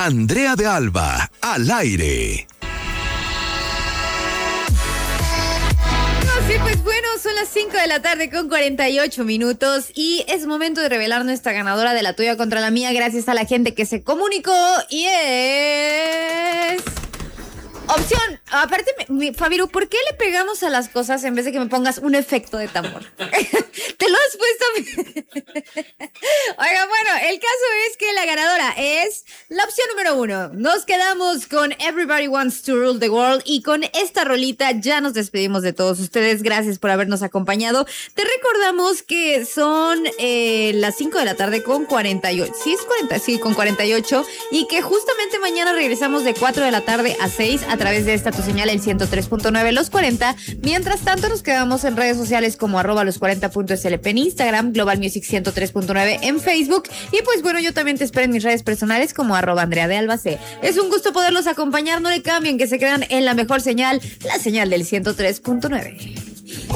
Andrea de Alba, al aire. Sí, pues bueno, son las 5 de la tarde con 48 minutos y es momento de revelar nuestra ganadora de la tuya contra la mía gracias a la gente que se comunicó y es... Opción, aparte, Fabiru, ¿por qué le pegamos a las cosas en vez de que me pongas un efecto de tambor? Te lo has puesto a mí. Oiga, bueno, el caso es que la ganadora es la opción número 1. Nos quedamos con Everybody Wants to Rule the World y con esta rolita ya nos despedimos de todos ustedes. Gracias por habernos acompañado. Te recordamos que son las 5 de la tarde con 48. Sí, es 40, sí, con 48. Y que justamente mañana regresamos de 4 de la tarde a 6 a través de esta tu señal, el 103.9 Los 40. Mientras tanto, nos quedamos en redes sociales como @los40.slp en Instagram, Global Music 103.9 en Facebook. Y pues bueno, yo también te espero en mis redes personales como @Andrea de Alba C. Es un gusto poderlos acompañar. No le cambien, que se quedan en la mejor señal, la señal del 103.9.